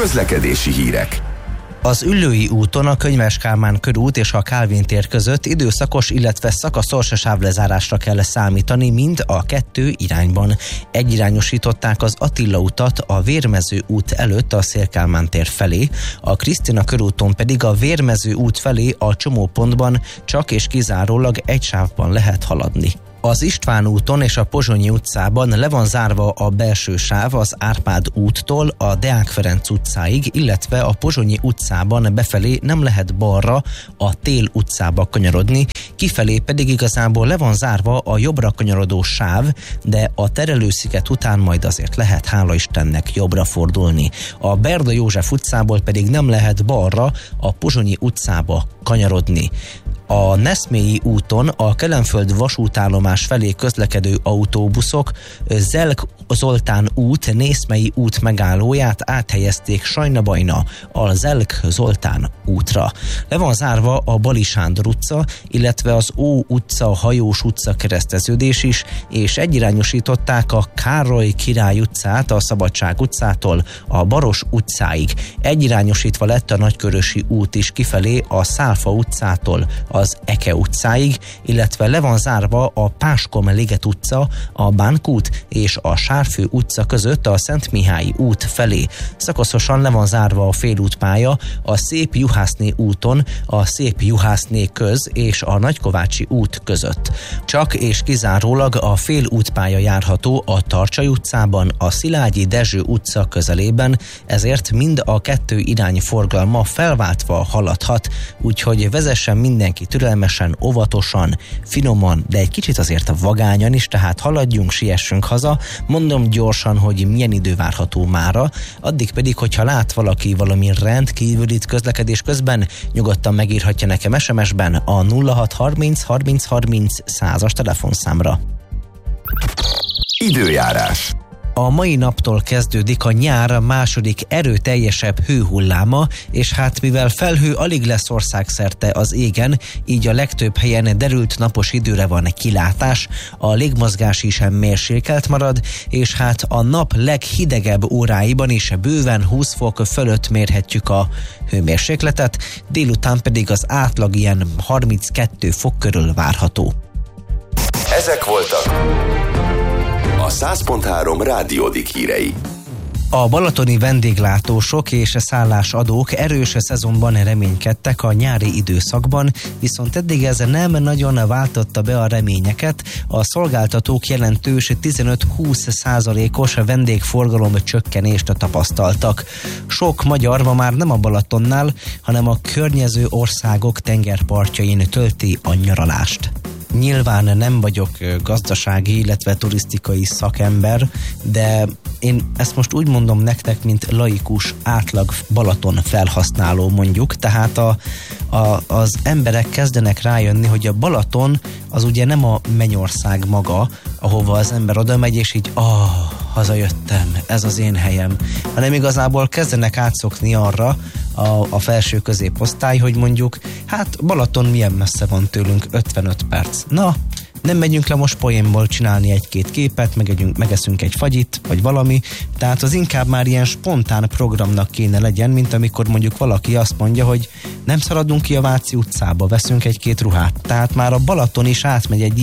Közlekedési hírek. Az Üllői úton a Könyves Kálmán körút és a Kálvin tér között időszakos, illetve szakaszos sávlezárásra kell számítani mind a kettő irányban. Egyirányosították az Attila utat a Vérmező út előtt a Széll-Kálmán tér felé, a Krisztina körúton pedig a Vérmező út felé a csomópontban csak és kizárólag egy sávban lehet haladni. Az István úton és a Pozsonyi utcában le van zárva a belső sáv az Árpád úttól a Deák Ferenc utcáig, illetve a Pozsonyi utcában befelé nem lehet balra a Tél utcába kanyarodni, kifelé pedig igazából le van zárva a jobbra kanyarodó sáv, de a Terelősziget után majd azért lehet, hála Istennek, jobbra fordulni. A Berda József utcából pedig nem lehet balra a Pozsonyi utcába kanyarodni. A Neszmélyi úton a Kelenföld vasútállomás felé közlekedő autóbuszok Zelk Zoltán út, Nészmélyi út megállóját áthelyezték Sajna-Bajna a Zelk Zoltán útra. Le van zárva a Bali Sándor utca, illetve az Ó utca, Hajós utca kereszteződés is, és egyirányosították a Károly Király utcát a Szabadság utcától a Baros utcáig. Egyirányosítva lett a Nagykörösi út is kifelé a Szálfa utcától az Eke utcáig, illetve le van zárva a Páskom-Liget utca, a Bánkút és a Sárfő utca között a Szentmihályi út felé. Szakaszosan le van zárva a félútpálya a Szép Juhászné úton, a Szép Juhászné köz és a Nagykovácsi út között. Csak és kizárólag a félútpálya járható a Tarcsay utcában, a Szilágyi Dezső utca közelében, ezért mind a kettő irány forgalma felváltva haladhat, úgyhogy vezessen mindenki türelmesen, óvatosan, finoman, de egy kicsit azért vagányan is, tehát haladjunk, siessünk haza. Mondom gyorsan, hogy milyen idő várható mára, addig pedig, hogyha lát valaki valami rendkívülit közlekedés közben, nyugodtan megírhatja nekem SMS-ben a 0630 30 30 100-as telefonszámra. Időjárás. A mai naptól kezdődik a nyár második erőteljesebb hőhulláma, és hát mivel felhő alig lesz országszerte az égen, így a legtöbb helyen derült napos időre van kilátás, a légmozgás is mérsékelt marad, és hát a nap leghidegebb óráiban is bőven 20 fok fölött mérhetjük a hőmérsékletet, délután pedig az átlag ilyen 32 fok körül várható. Ezek voltak a 100.3 Rádiódik hírei. A balatoni vendéglátósok és szállásadók erős szezonban reménykedtek a nyári időszakban, viszont eddig ez nem nagyon váltotta be a reményeket. A szolgáltatók jelentős 15-20%-os vendégforgalom csökkenést tapasztaltak. Sok magyar ma már nem a Balatonnál, hanem a környező országok tengerpartjain tölti a nyaralást. Nyilván nem vagyok gazdasági, illetve turisztikai szakember, de én ezt most úgy mondom nektek, mint laikus, átlag Balaton felhasználó mondjuk, tehát az emberek kezdenek rájönni, hogy a Balaton az ugye nem a mennyország maga, ahova az ember oda megy, és így hazajöttem, ez az én helyem, hanem igazából kezdenek átszokni arra a felső középosztály, hogy mondjuk, hát Balaton milyen messze van tőlünk, 55 perc. Na, nem megyünk le most poénból csinálni egy-két képet, megeszünk egy fagyit, vagy valami, tehát az inkább már ilyen spontán programnak kéne legyen, mint amikor mondjuk valaki azt mondja, hogy nem szaladunk ki a Váci utcába, veszünk egy-két ruhát. Tehát már a Balaton is átmegy egy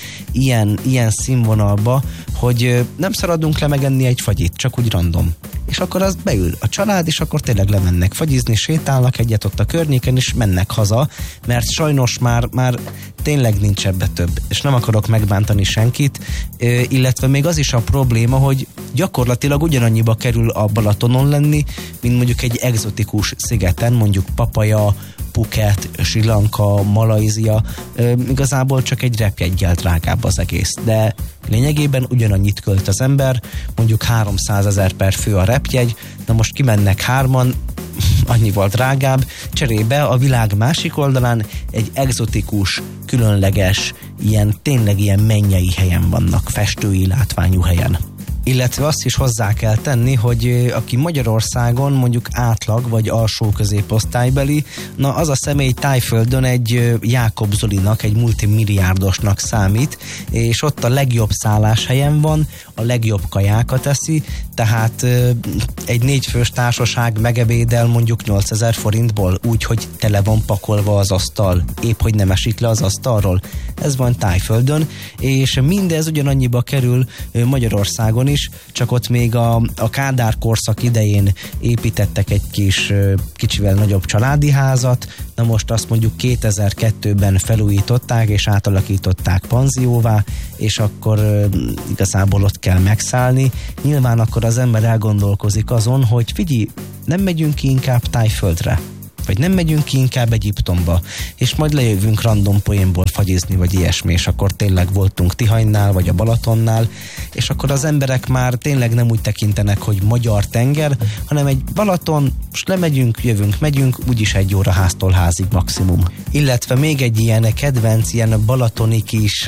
ilyen színvonalba, hogy nem szaladunk le megenni egy fagyit, csak úgy random. És akkor az beül a család, és akkor tényleg lemennek fagyizni, sétálnak egyet ott a környéken, és mennek haza, mert sajnos már tényleg nincs ebbe több, és nem akarok megbántani senkit, illetve még az is a probléma, hogy gyakorlatilag ugyanannyiba kerül a Balatonon lenni, mint mondjuk egy egzotikus szigeten, mondjuk Papaja, Phuket, Sri Lanka, Malajzia, igazából csak egy repjeggyel drágább az egész, de lényegében ugyanannyit költ az ember, mondjuk 300 000 per fő a repjegy, na most kimennek hárman, annyival drágább, cserébe a világ másik oldalán egy egzotikus, különleges, tényleg ilyen mennyei helyen vannak, festői látványú helyen. Illetve azt is hozzá kell tenni, hogy aki Magyarországon mondjuk átlag vagy alsó középosztálybeli, na az a személy Tájföldön egy Jákob Zolinak, egy multimilliárdosnak számít, és ott a legjobb szálláshelyen van, a legjobb kajákat eszi, tehát egy 4 fős társaság megebédel mondjuk 8000 forintból, úgyhogy tele van pakolva az asztal, épp hogy nem esik le az asztalról. Ez van Tájföldön, és mindez ugyanannyiba kerül Magyarországon is, csak ott még a Kádár korszak idején építettek egy kicsivel nagyobb családi házat, na most azt mondjuk 2002-ben felújították és átalakították panzióvá, és akkor igazából ott kell megszállni. Nyilván akkor az ember elgondolkozik azon, hogy figyelj, nem megyünk ki inkább Tájföldre, vagy nem megyünk ki inkább Egyiptomba, és majd lejövünk random poénból fagyizni, vagy ilyesmi, és akkor tényleg voltunk Tihanynál, vagy a Balatonnál, és akkor az emberek már tényleg nem úgy tekintenek, hogy magyar tenger, hanem egy Balaton, most lemegyünk, jövünk, megyünk, úgyis 1 óra háztól házig maximum. Illetve még egy ilyen kedvenc, ilyen balatoni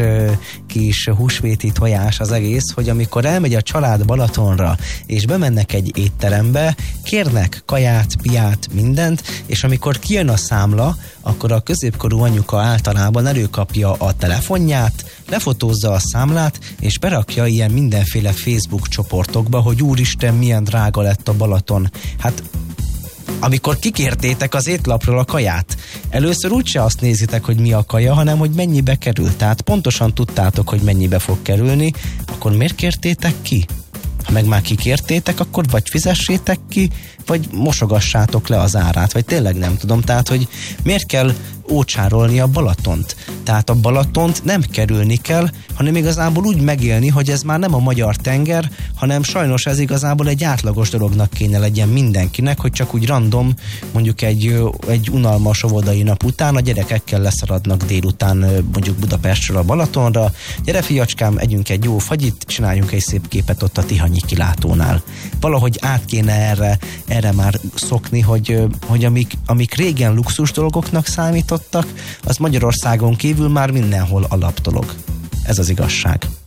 kis húsvéti tojás az egész, hogy amikor elmegy a család Balatonra, és bemennek egy étterembe, kérnek kaját, piát, mindent, és amikor kijön a számla, akkor a középkorú anyuka általában előkapja a telefonját, lefotózza a számlát, és berakja ilyen mindenféle Facebook csoportokba, hogy úristen, milyen drága lett a Balaton. Hát amikor kikértétek az étlapról a kaját, először úgyse azt nézitek, hogy mi a kaja, hanem hogy mennyibe kerül. Tehát pontosan tudtátok, hogy mennyibe fog kerülni, akkor miért kértétek ki? Ha meg már kikértétek, akkor vagy fizessétek ki, vagy mosogassátok le az árát, vagy tényleg nem tudom. Tehát, hogy miért kell ócsárolni a Balatont? Tehát a Balatont nem kerülni kell, hanem igazából úgy megélni, hogy ez már nem a magyar tenger, hanem sajnos ez igazából egy átlagos dolognak kéne legyen mindenkinek, hogy csak úgy random, mondjuk egy unalmas óvodai nap után a gyerekekkel leszaradnak délután mondjuk Budapestről a Balatonra. Gyere fiacskám, együnk egy jó fagyit, csináljunk egy szép képet ott a Tihanyi kilátónál. Valahogy át kéne erre már szokni, hogy amik régen luxus dolgoknak számítottak, az Magyarországon kívül már mindenhol alapdolog. Ez az igazság.